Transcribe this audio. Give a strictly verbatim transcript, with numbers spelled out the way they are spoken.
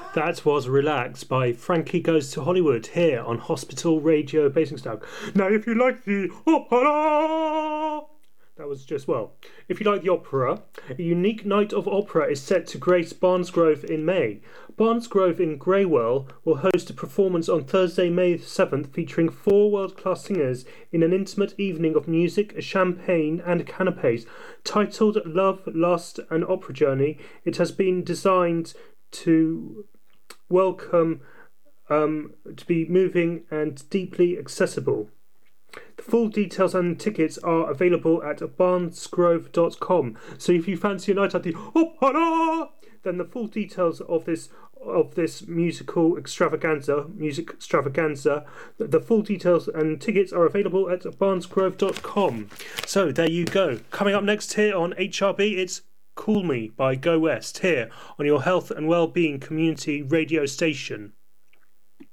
That was Relax by Frankie Goes to Hollywood here on Hospital Radio Basingstoke. Now, if you like the opera, that was just, well, if you like the opera, a unique night of opera is set to grace Barnsgrove in May. Barnsgrove in Greywell will host a performance on Thursday, May seventh, featuring four world-class singers in an intimate evening of music, champagne and canapes. Titled Love, Lust and Opera Journey, it has been designed to welcome, um, to be moving and deeply accessible. The full details and tickets are available at barnsgrove dot com. So if you fancy a night at the opera, then the full details of this of this musical extravaganza, music extravaganza, the full details and tickets are available at barnsgrove dot com. So there you go. Coming up next here on H R B, it's Cool Me by Go West here on your health and well-being community radio station.